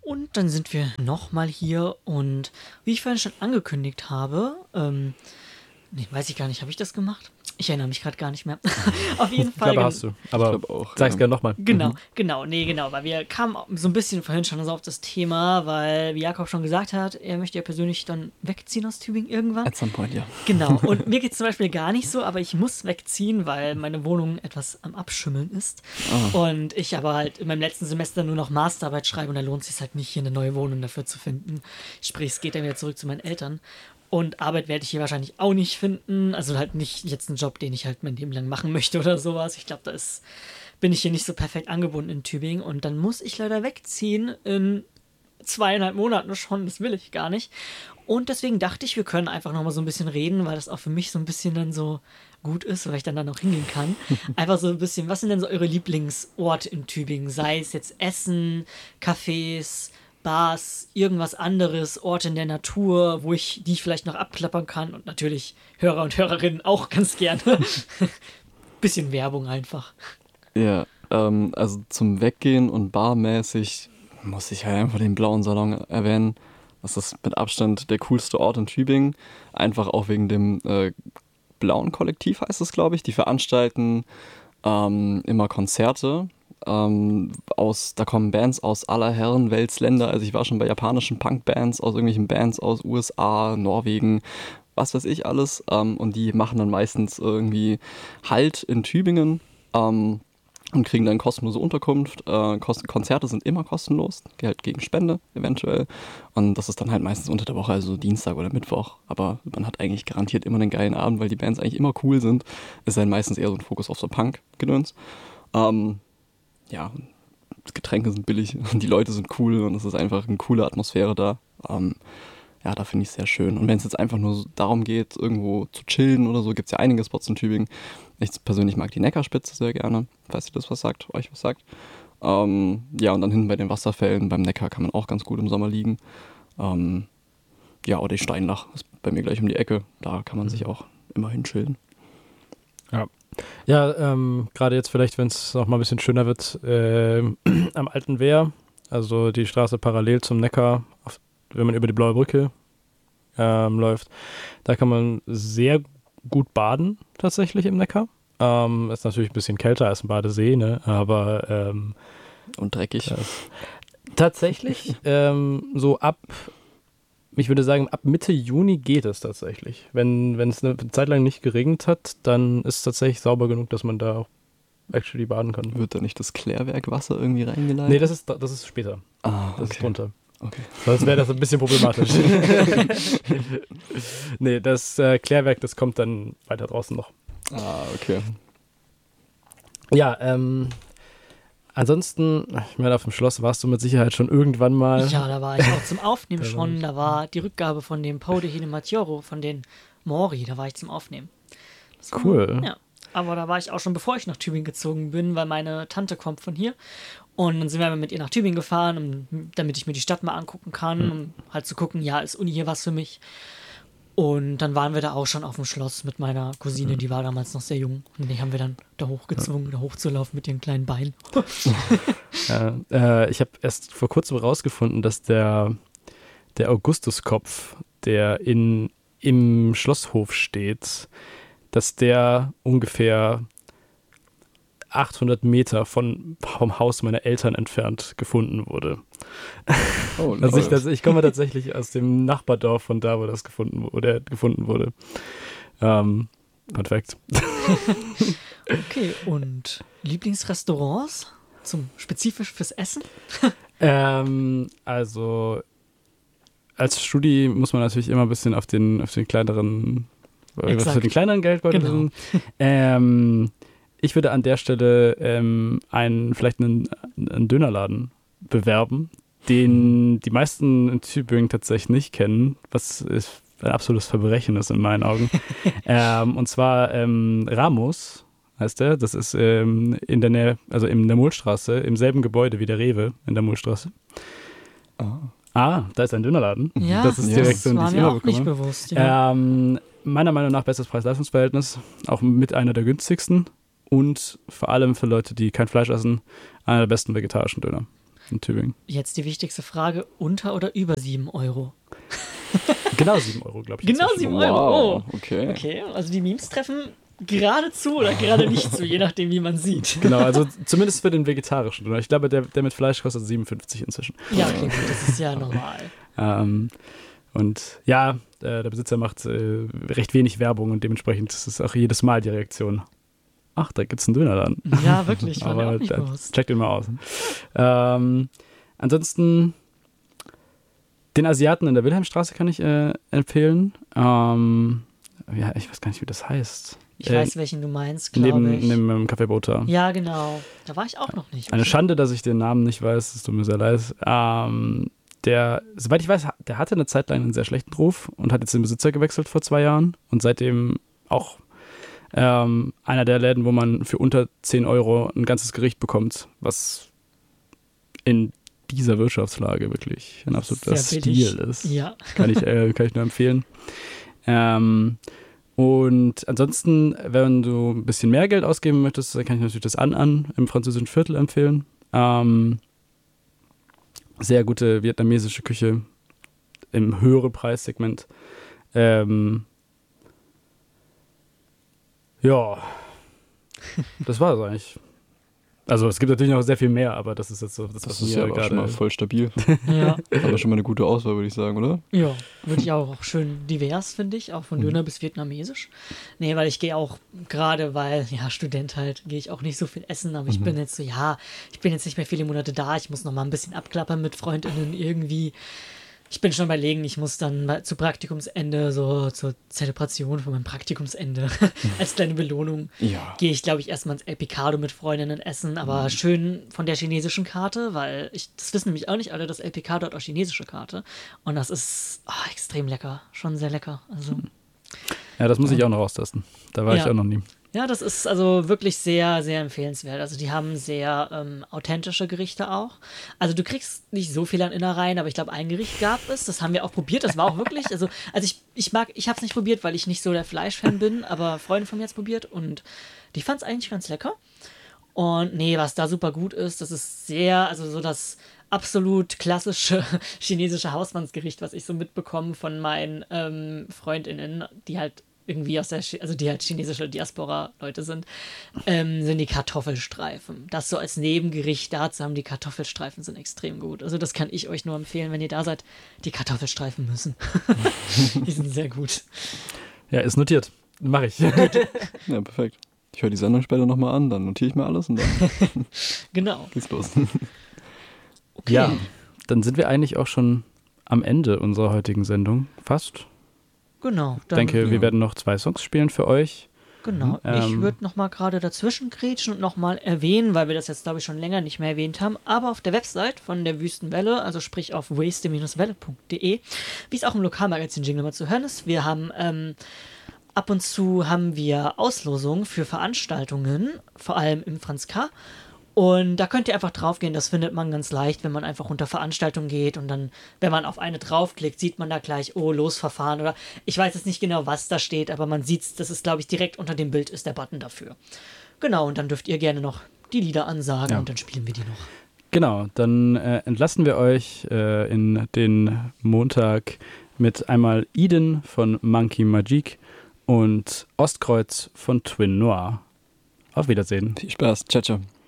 Und dann sind wir nochmal hier und wie ich vorhin schon angekündigt habe, weiß ich gar nicht, habe ich das gemacht? Ich erinnere mich gerade gar nicht mehr. Auf jeden Fall. Ich glaube, hast du. Aber ich auch, sag's gerne nochmal. Genau, weil wir kamen so ein bisschen vorhin schon so auf das Thema, weil, wie Jakob schon gesagt hat, er möchte ja persönlich dann wegziehen aus Tübingen irgendwann. At some point, ja. Genau, und mir geht es zum Beispiel gar nicht so, aber ich muss wegziehen, weil meine Wohnung etwas am Abschimmeln ist. Und ich aber halt in meinem letzten Semester nur noch Masterarbeit schreibe und da lohnt es sich halt nicht, hier eine neue Wohnung dafür zu finden. Sprich, es geht dann wieder zurück zu meinen Eltern. Und Arbeit werde ich hier wahrscheinlich auch nicht finden. Also halt nicht jetzt einen Job, den ich halt mein Leben lang machen möchte oder sowas. Ich glaube, bin ich hier nicht so perfekt angebunden in Tübingen. Und dann muss ich leider wegziehen in 2,5 Monaten schon. Das will ich gar nicht. Und deswegen dachte ich, wir können einfach nochmal so ein bisschen reden, weil das auch für mich so ein bisschen dann so gut ist, weil ich dann noch hingehen kann. Einfach so ein bisschen, was sind denn so eure Lieblingsorte in Tübingen? Sei es jetzt Essen, Cafés, Bars, irgendwas anderes, Orte in der Natur, die ich vielleicht noch abklappern kann und natürlich Hörer und Hörerinnen auch ganz gerne. Bisschen Werbung einfach. Ja, also zum Weggehen und barmäßig muss ich halt einfach den Blauen Salon erwähnen. Das ist mit Abstand der coolste Ort in Tübingen. Einfach auch wegen dem Blauen Kollektiv heißt es, glaube ich. Die veranstalten immer Konzerte. Da kommen Bands aus aller Herren Weltsländer. Also ich war schon bei japanischen Punkbands, aus irgendwelchen Bands aus USA, Norwegen, was weiß ich alles. Und die machen dann meistens irgendwie Halt in Tübingen und kriegen dann kostenlose Unterkunft. Konzerte sind immer kostenlos, halt gegen Spende eventuell. Und das ist dann halt meistens unter der Woche, also Dienstag oder Mittwoch. Aber man hat eigentlich garantiert immer einen geilen Abend, weil die Bands eigentlich immer cool sind. Ist dann meistens eher so ein Fokus auf so Punk-Gedöns. Ja, Getränke sind billig und die Leute sind cool und es ist einfach eine coole Atmosphäre da. Ja, da finde ich es sehr schön. Und wenn es jetzt einfach nur darum geht, irgendwo zu chillen oder so, gibt es ja einige Spots in Tübingen. Ich persönlich mag die Neckarspitze sehr gerne, falls ihr das euch was sagt. Ja, und dann hinten bei den Wasserfällen, beim Neckar kann man auch ganz gut im Sommer liegen. Ja, oder die Steinlach ist bei mir gleich um die Ecke. Da kann man sich auch immer hinchillen. Ja, gerade jetzt vielleicht, wenn es noch mal ein bisschen schöner wird, am Alten Wehr, also die Straße parallel zum Neckar, wenn man über die Blaue Brücke läuft, da kann man sehr gut baden, tatsächlich im Neckar. Ist natürlich ein bisschen kälter als ein Badesee, ne? Aber und dreckig. Tatsächlich, ich würde sagen, ab Mitte Juni geht es tatsächlich. Wenn es eine Zeit lang nicht geregnet hat, dann ist es tatsächlich sauber genug, dass man da auch actually baden kann. Wird da nicht das Klärwerkwasser irgendwie reingeleitet? Nee, das ist später. Ah, okay. Das ist drunter. Okay. Sonst wäre das ein bisschen problematisch. Nee, das Klärwerk, das kommt dann weiter draußen noch. Ah, okay. Ja, ansonsten, ich meine, auf dem Schloss warst du mit Sicherheit schon irgendwann mal. Ja, da war ich auch zum Aufnehmen schon. Da war die Rückgabe von dem Pau de Hinemachioro, von den Mori, da war ich zum Aufnehmen. Cool. Ja, aber da war ich auch schon, bevor ich nach Tübingen gezogen bin, weil meine Tante kommt von hier. Und dann sind wir mit ihr nach Tübingen gefahren, damit ich mir die Stadt mal angucken kann, um halt zu gucken, ja, ist Uni hier was für mich? Und dann waren wir da auch schon auf dem Schloss mit meiner Cousine, die war damals noch sehr jung. Und die haben wir dann da hochgezwungen, da hochzulaufen mit ihren kleinen Beinen. Ich habe erst vor kurzem rausgefunden, dass der Augustuskopf, der im Schlosshof steht, dass der ungefähr 800 Meter vom Haus meiner Eltern entfernt gefunden wurde. Oh, also ich komme tatsächlich aus dem Nachbardorf von da, wo das gefunden wurde. Perfekt. Okay, und Lieblingsrestaurants? Spezifisch fürs Essen? Also als Studi muss man natürlich immer ein bisschen auf den kleineren, für den kleineren Geldbeutel. Genau. Ich würde an der Stelle vielleicht einen Dönerladen bewerben, den die meisten in Tübingen tatsächlich nicht kennen, was ist ein absolutes Verbrechen ist in meinen Augen. Und zwar Ramos heißt der. Das ist in der Nähe, also in der Mohlstraße, im selben Gebäude wie der Rewe in der Mohlstraße. Da ist ein Dönerladen. Ja, das ist direkt so, das war die ich mir immer auch bekomme. nicht bewusst. Ja. Meiner Meinung nach bestes Preis-Leistungs-Verhältnis, auch mit einer der günstigsten und vor allem für Leute, die kein Fleisch essen, einer der besten vegetarischen Döner. in Tübingen. Jetzt die wichtigste Frage, unter oder über 7 Euro? Genau 7 Euro, glaube ich. Genau inzwischen. 7 Euro. Wow, okay. Okay, also die Memes treffen gerade zu oder gerade nicht zu, je nachdem, wie man sieht. Genau, also zumindest für den vegetarischen. Ich glaube, der mit Fleisch kostet 57 inzwischen. Ja, okay, gut, das ist ja normal. Und ja, der Besitzer macht recht wenig Werbung und dementsprechend ist es auch jedes Mal die Reaktion. Ach, da gibt's einen Dönerladen. Ja, wirklich, war mir Aber auch nicht bewusst. checkt ihn mal aus. Ansonsten den Asiaten in der Wilhelmstraße kann ich empfehlen. Ja, ich weiß gar nicht, wie das heißt. Ich weiß, welchen du meinst, glaube ich. Neben dem Café Bota. Ja, genau. Da war ich auch noch nicht. Eine Schande, dass ich den Namen nicht weiß. Es tut mir sehr leid. Der, soweit ich weiß, der hatte eine Zeit lang einen sehr schlechten Ruf und hat jetzt den Besitzer gewechselt vor 2 Jahren und seitdem auch einer der Läden, wo man für unter 10 Euro ein ganzes Gericht bekommt, was in dieser Wirtschaftslage wirklich ein absoluter Stil ist. Ja. Kann ich nur empfehlen. Und ansonsten, wenn du ein bisschen mehr Geld ausgeben möchtest, dann kann ich natürlich das An im französischen Viertel empfehlen. Sehr gute vietnamesische Küche im höheren Preissegment. Ja, das war es eigentlich. Also es gibt natürlich noch sehr viel mehr, aber das ist jetzt so das, was ist mir ja aber schon mal gerade... voll stabil. Ja. Aber schon mal eine gute Auswahl, würde ich sagen, oder? Ja, würde ich auch schön divers, finde ich, auch von Döner bis vietnamesisch. Nee, weil ich gehe auch, gerade weil, ja, Student halt, gehe ich auch nicht so viel essen, aber ich bin jetzt so, ja, ich bin jetzt nicht mehr viele Monate da, ich muss noch mal ein bisschen abklappern mit FreundInnen irgendwie. Ich bin schon überlegen, ich muss dann zu Praktikumsende, so zur Zelebration von meinem Praktikumsende, als kleine Belohnung, gehe ich, glaube ich, erstmal ins El Picado mit Freundinnen essen, aber schön von der chinesischen Karte, weil das wissen nämlich auch nicht alle, das El Picado hat auch chinesische Karte und das ist extrem lecker, schon sehr lecker. Also, ja, das muss ich auch noch austesten. Da war ich auch noch nie. Ja, das ist also wirklich sehr, sehr empfehlenswert. Also die haben sehr authentische Gerichte auch. Also du kriegst nicht so viel an Innereien, aber ich glaube, ein Gericht gab es. Das haben wir auch probiert. Das war auch wirklich, also ich habe es nicht probiert, weil ich nicht so der Fleischfan bin, aber Freunde von mir hat es probiert und die fand es eigentlich ganz lecker. Und nee, was da super gut ist, das ist sehr, also so das absolut klassische chinesische Hausmannsgericht, was ich so mitbekomme von meinen FreundInnen, die halt irgendwie die halt chinesische Diaspora-Leute sind die Kartoffelstreifen. Das so als Nebengericht dazu haben, die Kartoffelstreifen sind extrem gut. Also das kann ich euch nur empfehlen, wenn ihr da seid, die Kartoffelstreifen müssen. Die sind sehr gut. Ja, ist notiert. Mache ich. Ja, perfekt. Ich höre die Sendung später nochmal an, dann notiere ich mir alles und dann genau. geht's los. Okay. Ja, dann sind wir eigentlich auch schon am Ende unserer heutigen Sendung. Fast. Genau. Ich denke, wir werden noch 2 Songs spielen für euch. Genau. Ich würde nochmal gerade dazwischen grätschen und nochmal erwähnen, weil wir das jetzt, glaube ich, schon länger nicht mehr erwähnt haben, aber auf der Website von der Wüstenwelle, also sprich auf waste-welle.de, wie es auch im Lokalmagazin Jingle mal zu hören ist, wir haben ab und zu haben wir Auslosungen für Veranstaltungen, vor allem im Franz K. Und da könnt ihr einfach draufgehen, das findet man ganz leicht, wenn man einfach unter Veranstaltung geht und dann, wenn man auf eine draufklickt, sieht man da gleich, Losverfahren oder ich weiß jetzt nicht genau, was da steht, aber man sieht es, das ist, glaube ich, direkt unter dem Bild ist der Button dafür. Genau, und dann dürft ihr gerne noch die Lieder ansagen und dann spielen wir die noch. Genau, dann entlassen wir euch in den Montag mit einmal Eden von Monkey Magic und Ostkreuz von Twin Noir. Auf Wiedersehen. Viel Spaß. Ciao, ciao.